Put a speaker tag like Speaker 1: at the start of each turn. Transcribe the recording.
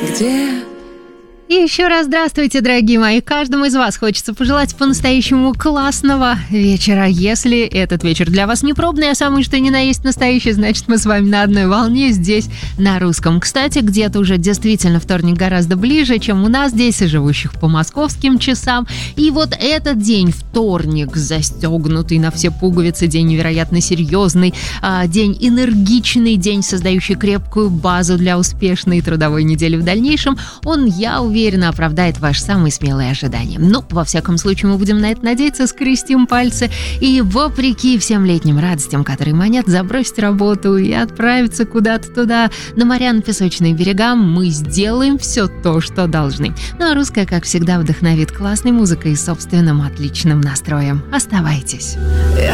Speaker 1: где?
Speaker 2: И еще раз здравствуйте, дорогие мои. Каждому из вас хочется пожелать по-настоящему классного вечера. Если этот вечер для вас не пробный, а самый что ни на есть настоящий, значит, мы с вами на одной волне здесь, на русском. Кстати, где-то уже действительно вторник гораздо ближе, чем у нас здесь, и живущих по московским часам. И вот этот день, вторник, застегнутый на все пуговицы, день невероятно серьезный, день энергичный, день, создающий крепкую базу для успешной трудовой недели в дальнейшем, он, я уверена, оправдает ваши самые смелые ожидания. Ну, во всяком случае, мы будем на это надеяться, скрестим пальцы и, вопреки всем летним радостям, которые манят, забросить работу и отправиться куда-то туда, на моря, на песочные берега, мы сделаем все то, что должны. Ну, а русская, как всегда, вдохновит классной музыкой и собственным отличным настроем. Оставайтесь.
Speaker 1: Я